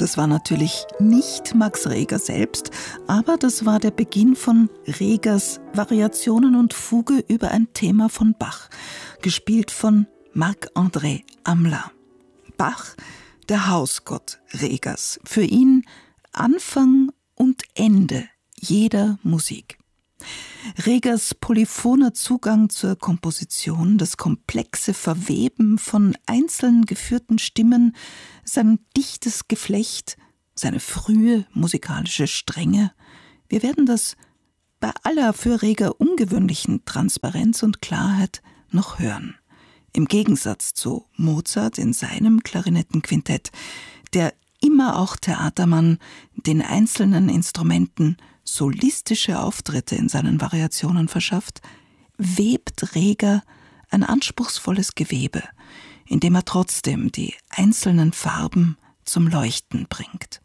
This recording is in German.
Das war natürlich nicht Max Reger selbst, aber das war der Beginn von Regers Variationen und Fuge über ein Thema von Bach, gespielt von Marc-André Hamelin. Bach, der Hausgott Regers, für ihn Anfang und Ende jeder Musik. Regers polyphoner Zugang zur Komposition, das komplexe Verweben von einzeln geführten Stimmen, sein dichtes Geflecht, seine frühe musikalische Strenge. Wir werden das bei aller für Reger ungewöhnlichen Transparenz und Klarheit noch hören. Im Gegensatz zu Mozart in seinem Klarinettenquintett, der immer auch Theatermann den einzelnen Instrumenten solistische Auftritte in seinen Variationen verschafft, webt Reger ein anspruchsvolles Gewebe, in dem er trotzdem die einzelnen Farben zum Leuchten bringt.